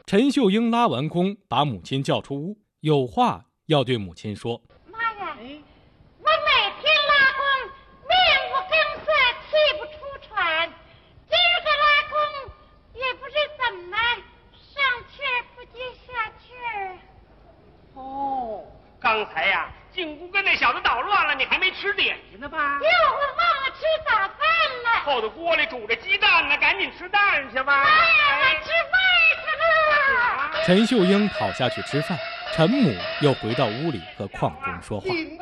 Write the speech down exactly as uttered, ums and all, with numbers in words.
陈秀英拉完弓，把母亲叫出屋，有话要对母亲说。 妈呀，我每天拉弓，面无根色，气不出喘，今儿个拉弓也不知怎么上气儿不接下气儿。 哦，刚才呀、啊，进屋跟那小子捣乱了，你还没吃点心呢吧？ 哟，我忘了吃早饭了。 后头锅里煮着鸡蛋呢，赶紧吃蛋去吧。 妈呀，我吃饭去了。 陈秀英跑下去吃饭，陈母又回到屋里和邝中说话。